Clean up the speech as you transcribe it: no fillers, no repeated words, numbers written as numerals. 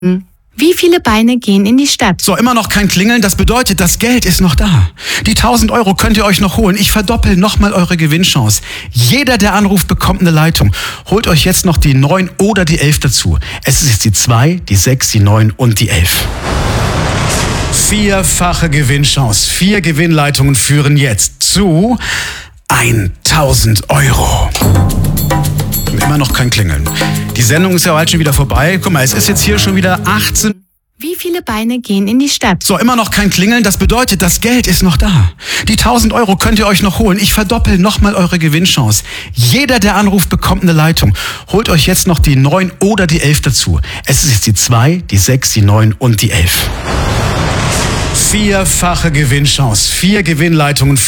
Wie viele Beine gehen in die Stadt? So, immer noch kein Klingeln, das bedeutet, das Geld ist noch da. Die 1.000 Euro könnt ihr euch noch holen. Ich verdoppel nochmal eure Gewinnchance. Jeder, der anruft, bekommt eine Leitung. Holt euch jetzt noch die 9 oder die 11 dazu. Es ist jetzt die 2, die 6, die 9 und die 11. Vierfache Gewinnchance. 4 Gewinnleitungen führen jetzt zu 1.000 Euro. Immer noch kein Klingeln. Die Sendung ist ja bald schon wieder vorbei. Guck mal, es ist jetzt hier schon wieder 18. Wie viele Beine gehen in die Stadt? So, immer noch kein Klingeln, das bedeutet, das Geld ist noch da. Die 1.000 Euro könnt ihr euch noch holen. Ich verdoppel nochmal eure Gewinnchance. Jeder, der anruft, bekommt eine Leitung. Holt euch jetzt noch die 9 oder die 11 dazu. Es ist jetzt die 2, die 6, die 9 und die 11. Vierfache Gewinnchance. 4 Gewinnleitungen.